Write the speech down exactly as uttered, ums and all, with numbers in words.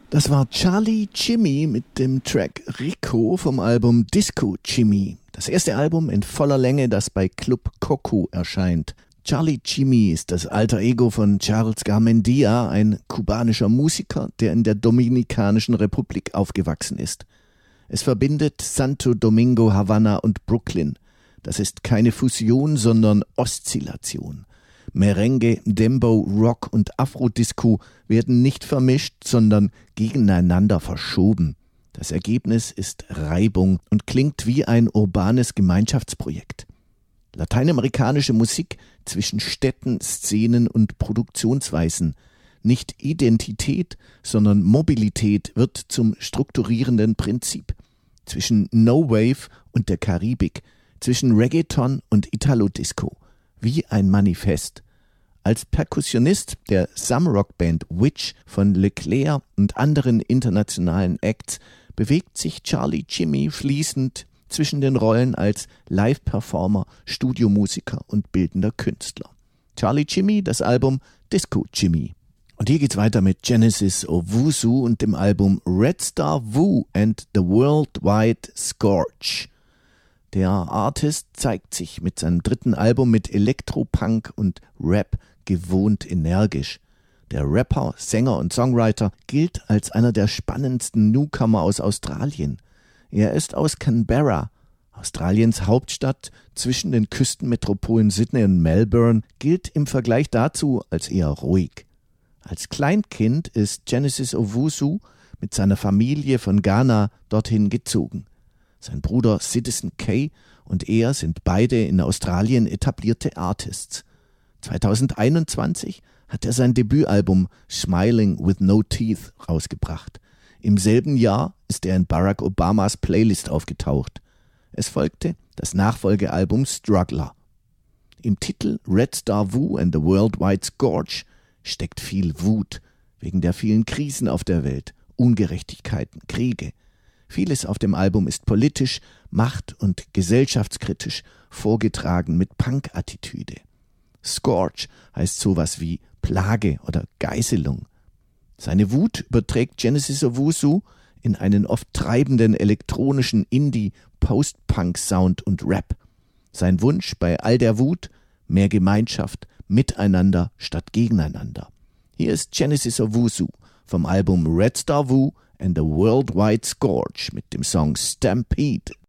Das war Charlie Chimmy mit dem Track Rico vom Album Disco Chimmy. Das erste Album in voller Länge, das bei Club Coco erscheint. Charlie Chimmy ist das Alter Ego von Charles Garmendia, ein kubanischer Musiker, der in der Dominikanischen Republik aufgewachsen ist. Es verbindet Santo Domingo, Havanna und Brooklyn. Das ist keine Fusion, sondern Oszillation. Merengue, Dembow, Rock und Afrodisco werden nicht vermischt, sondern gegeneinander verschoben. Das Ergebnis ist Reibung und klingt wie ein urbanes Gemeinschaftsprojekt. Lateinamerikanische Musik zwischen Städten, Szenen und Produktionsweisen. Nicht Identität, sondern Mobilität wird zum strukturierenden Prinzip. Zwischen No Wave und der Karibik, zwischen Reggaeton und Italo-Disco. Wie ein Manifest. Als Perkussionist der Sumrock-Band Witch von Leclerc und anderen internationalen Acts bewegt sich Charlie Chimmy fließend zwischen den Rollen als Live-Performer, Studiomusiker und bildender Künstler. Charlie Chimmy, das Album Disco Chimmy. Und hier geht's weiter mit Genesis Owusu und dem Album Red Star Wu and the Worldwide Scorch. Der Artist zeigt sich mit seinem dritten Album mit Elektropunk und Rap gewohnt energisch. Der Rapper, Sänger und Songwriter gilt als einer der spannendsten Newcomer aus Australien. Er ist aus Canberra, Australiens Hauptstadt zwischen den Küstenmetropolen Sydney und Melbourne, gilt im Vergleich dazu als eher ruhig. Als Kleinkind ist Genesis Owusu mit seiner Familie von Ghana dorthin gezogen. Sein Bruder Citizen K und er sind beide in Australien etablierte Artists. zweitausendeinundzwanzig hat er sein Debütalbum Smiling with No Teeth rausgebracht. Im selben Jahr ist er in Barack Obamas Playlist aufgetaucht. Es folgte das Nachfolgealbum Struggler. Im Titel Red Star Wu and the Worldwide Scorch steckt viel Wut wegen der vielen Krisen auf der Welt, Ungerechtigkeiten, Kriege. Vieles auf dem Album ist politisch, macht- und gesellschaftskritisch, vorgetragen mit Punk-Attitüde. Scorch heißt sowas wie Plage oder Geißelung. Seine Wut überträgt Genesis Owusu in einen oft treibenden elektronischen Indie-, Post-Punk-Sound und Rap. Sein Wunsch bei all der Wut: mehr Gemeinschaft, Miteinander statt Gegeneinander. Hier ist Genesis Owusu vom Album Red Star Wu and the Worldwide Scorch mit dem Song Stampede.